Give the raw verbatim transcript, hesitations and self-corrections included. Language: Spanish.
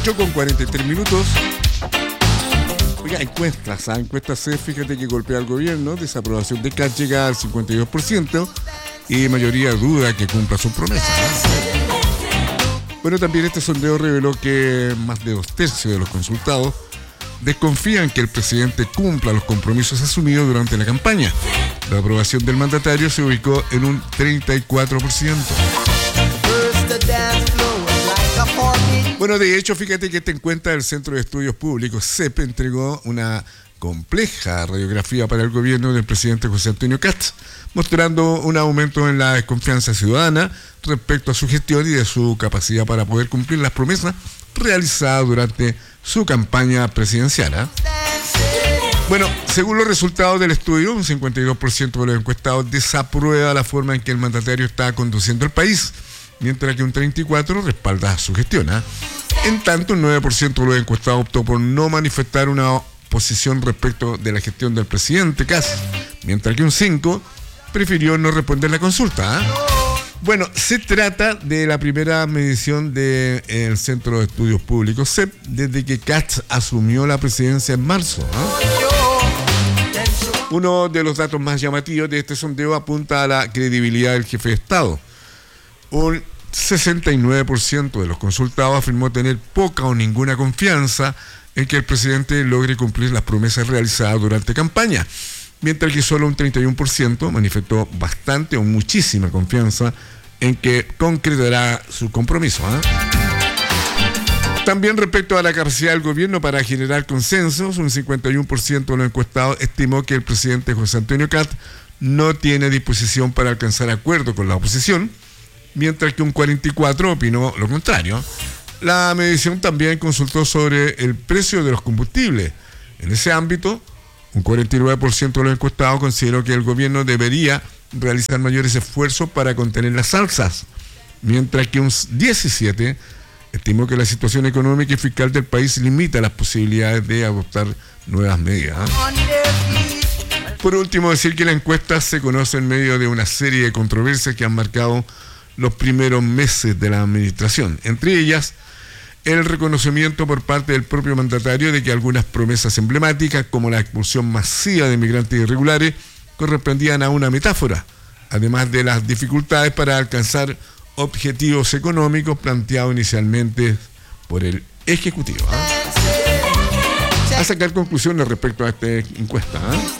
ocho con cuarenta y tres minutos. Oiga, encuestas, ¿ah? Encuestas C, fíjate que golpea al gobierno, desaprobación de Kast llega al cincuenta y dos por ciento y mayoría duda que cumpla sus promesas. Bueno, también este sondeo reveló que más de dos tercios de los consultados desconfían que el presidente cumpla los compromisos asumidos durante la campaña. La aprobación del mandatario se ubicó en un treinta y cuatro por ciento. Bueno, de hecho, fíjate que esta encuesta del Centro de Estudios Públicos, C E P, entregó una compleja radiografía para el gobierno del presidente José Antonio Kast, mostrando un aumento en la desconfianza ciudadana respecto a su gestión y de su capacidad para poder cumplir las promesas realizadas durante su campaña presidencial. ¿eh? Bueno, según los resultados del estudio, un cincuenta y dos por ciento de los encuestados desaprueba la forma en que el mandatario está conduciendo el país, mientras que un treinta y cuatro por ciento respalda su gestión. ¿eh? En tanto, un nueve por ciento de los encuestados optó por no manifestar una posición respecto de la gestión del presidente Kast, mientras que un cinco por ciento prefirió no responder la consulta. ¿eh? Bueno, se trata de la primera medición del Centro de Estudios Públicos, C E P, desde que Kast asumió la presidencia en marzo. ¿eh? Uno de los datos más llamativos de este sondeo apunta a la credibilidad del jefe de Estado. Un sesenta y nueve por ciento de los consultados afirmó tener poca o ninguna confianza en que el presidente logre cumplir las promesas realizadas durante campaña, mientras que solo un treinta y uno por ciento manifestó bastante o muchísima confianza en que concretará su compromiso. ¿eh? También respecto a la capacidad del gobierno para generar consensos, un cincuenta y uno por ciento de los encuestados estimó que el presidente José Antonio Kast no tiene disposición para alcanzar acuerdo con la oposición, mientras que un cuarenta y cuatro por ciento opinó lo contrario. La medición también consultó sobre el precio de los combustibles. En ese ámbito, un cuarenta y nueve por ciento de los encuestados consideró que el gobierno debería realizar mayores esfuerzos para contener las alzas, mientras que un diecisiete por ciento estimó que la situación económica y fiscal del país limita las posibilidades de adoptar nuevas medidas. Por último, decir que la encuesta se conoce en medio de una serie de controversias que han marcado los primeros meses de la administración, entre ellas el reconocimiento por parte del propio mandatario de que algunas promesas emblemáticas, como la expulsión masiva de migrantes irregulares, correspondían a una metáfora, además de las dificultades para alcanzar objetivos económicos planteados inicialmente por el Ejecutivo. ¿eh? A sacar conclusiones respecto a esta encuesta. ¿eh?